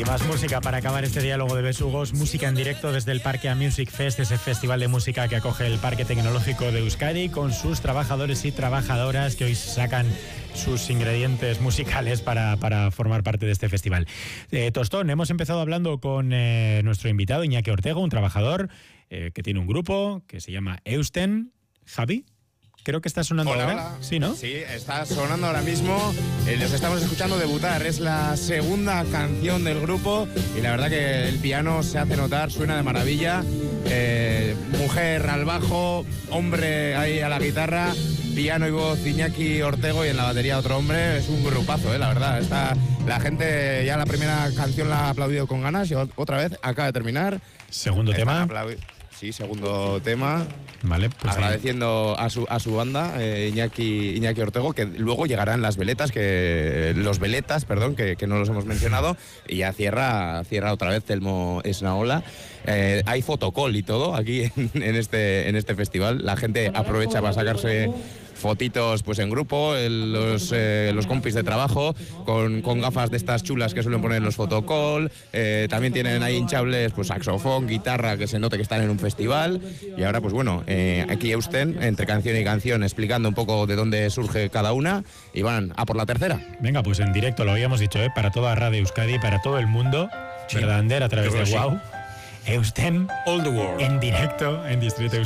Y más música para acabar este diálogo de besugos, música en directo desde el Parque A Music Fest, ese festival de música que acoge el Parque Tecnológico de Euskadi, con sus trabajadores y trabajadoras que hoy sacan sus ingredientes musicales para formar parte de este festival. Tostón, hemos empezado hablando con nuestro invitado Iñaki Ortego, un trabajador que tiene un grupo que se llama Eusten. Javi, creo que está sonando ahora. Hola. Sí, ¿no? Sí, está sonando ahora mismo. Los estamos escuchando debutar. Es la segunda canción del grupo y la verdad que el piano se hace notar, suena de maravilla. Mujer al bajo, hombre ahí a la guitarra, piano y voz Iñaki Ortego y en la batería otro hombre. Es un grupazo, la verdad. La gente ya la primera canción la ha aplaudido con ganas y otra vez acaba de terminar. Segundo tema. Sí, segundo tema. Vale, pues agradeciendo a su banda, Iñaki Ortego, que luego llegarán los veletas, que no los hemos mencionado, y ya cierra otra vez Telmo Esnaola. Hay fotocall y todo aquí en este festival. La gente aprovecha para sacarse fotitos pues en grupo, los compis de trabajo con gafas de estas chulas que suelen poner en los fotocall. También tienen ahí hinchables, pues saxofón, guitarra, que se note que están en un festival. Y ahora pues bueno, aquí Eusten, entre canción y canción, explicando un poco de dónde surge cada una, y van a por la tercera. Venga, pues en directo, lo habíamos dicho, para toda Radio Euskadi, para todo el mundo, sí. ¿Verdad, Ander? A través de WOW. Eusten, All the world. En directo, en Distrito Euskadi.